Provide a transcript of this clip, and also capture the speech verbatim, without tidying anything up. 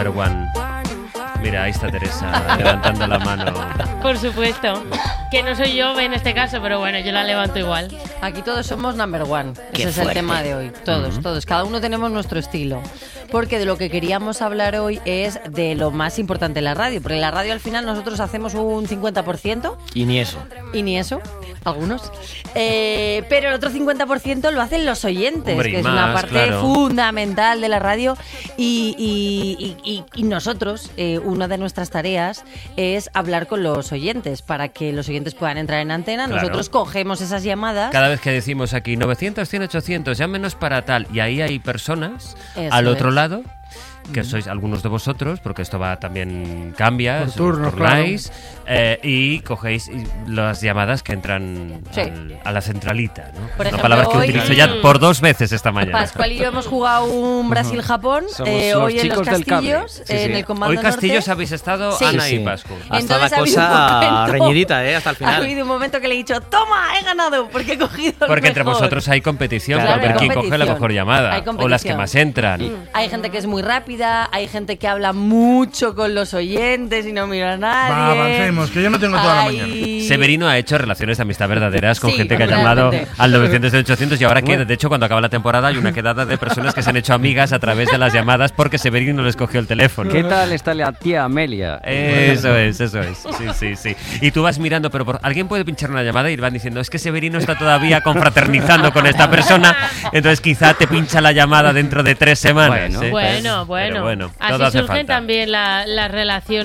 number one. Mira, ahí está Teresa levantando la mano. Por supuesto. Que no soy yo en este caso, pero bueno, yo la levanto igual. Aquí todos somos number one. Qué Ese es fuerte. el tema de hoy. Todos, uh-huh. todos. Cada uno tenemos nuestro estilo. Porque de lo que queríamos hablar hoy es de lo más importante en la radio. Porque en la radio al final nosotros hacemos un cincuenta por ciento. Y ni eso. Y ni eso, algunos. Eh, pero el otro cincuenta por ciento lo hacen los oyentes, Hombre, que es más, una parte claro. fundamental de la radio. Y, y, y, y, y nosotros, eh, una de nuestras tareas es hablar con los oyentes para que los oyentes puedan entrar en antena. Claro. Nosotros cogemos esas llamadas. Cada vez que decimos aquí novecientos, cien, ochocientos, llámenos para tal, y ahí hay personas Eso al otro es. lado, que sois algunos de vosotros, porque esto va también cambia, Por os turnos, turnáis, eh, y cogéis las llamadas que entran Sí. al- a la centralita, ¿no? Por Una ejemplo, palabra que hoy- utilizo ya por dos veces esta mañana. Pascual y yo hemos jugado un Brasil-Japón Somos eh, los hoy en los chicos del cable. Castillos, Sí, en sí. el Comando Hoy Castillos Norte. habéis estado, Sí. Ana Sí, y sí. Pascu. Hasta Entonces la ha habido un cosa momento- reñidita, ¿eh? Hasta el Ha final. habido un momento que le he dicho, toma, he ganado, porque he cogido el Porque entre mejor. vosotros hay competición Claro, por ver hay quién coge la competición. mejor llamada, Hay o las que competición. más entran. Hay gente que es muy rápida, hay gente que habla mucho con los oyentes y no mira a nadie. Va, avancemos, que yo no tengo toda la Hay- mañana. Severino ha hecho relaciones de amistad verdaderas con Sí, gente que ha realmente. llamado al novecientos ochocientos y ahora queda. De hecho, cuando acaba la temporada hay una quedada de personas que se han hecho amigas a través de las llamadas porque Severino les cogió el teléfono. ¿Qué tal está la tía Amelia? Eso es, eso es. Sí, sí, sí. Y tú vas mirando, pero por, alguien puede pinchar una llamada y van diciendo, es que Severino está todavía confraternizando con esta persona, entonces quizá te pincha la llamada dentro de tres semanas. Bueno. ¿eh? Bueno, bueno. Pero bueno, todo Así hace surgen falta. también la- las relaciones.